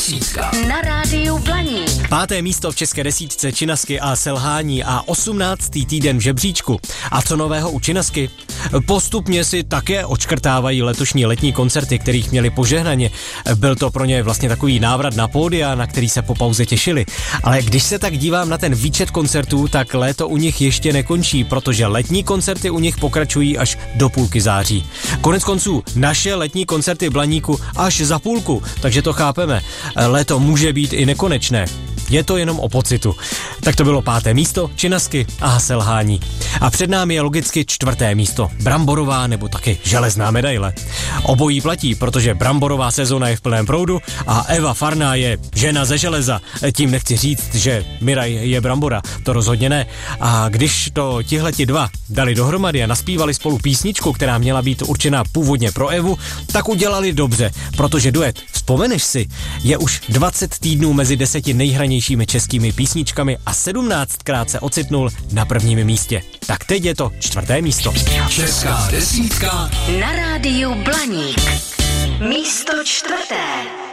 desítka. Na rádiu Blaník. 5. místo v české desítce Činasky a Selhání a 18. týden v žebříčku. A co nového u Činasky? Postupně si také odškrtávají letošní letní koncerty, kterých měli požehnaně. Byl to pro ně vlastně takový návrat na pódia, na který se po pauze těšili. Ale když se tak dívám na ten výčet koncertů, tak léto u nich ještě nekončí, protože letní koncerty u nich pokračují až do půlky září. Koneckonců naše letní koncerty Blaníku až za půlku, takže to chápeme. Léto může být i nekonečné. Je to jenom o pocitu. Tak to bylo 5. místo, Činasky a Selhání. A před námi je logicky 4. místo, Bramborová nebo taky železná medaile. Obojí platí, protože bramborová sezona je v plném proudu a Eva Farná je žena ze železa. Tím nechci říct, že Miraj je brambora, to rozhodně ne. A když to tihleti dva dali dohromady a naspívali spolu písničku, která měla být určená původně pro Evu, tak udělali dobře, protože duet, vzpomeneš si, je už 20 týdnů mezi 10 nejhranějšími českými písničkami a 17krát se ocitnul na prvním místě. Tak teď je to 4. místo. Česká desítka Na rádiu Blaník. Místo 4.